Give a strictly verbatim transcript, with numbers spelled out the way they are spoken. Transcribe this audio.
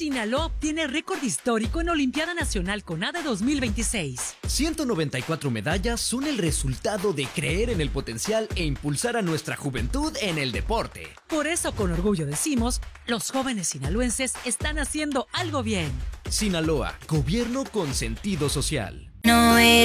Sinaloa obtiene récord histórico en Olimpiada Nacional CONADE dos mil veintiséis. ciento noventa y cuatro medallas son el resultado de creer en el potencial e impulsar a nuestra juventud en el deporte. Por eso, con orgullo decimos, los jóvenes sinaloenses están haciendo algo bien. Sinaloa, gobierno con sentido social. No es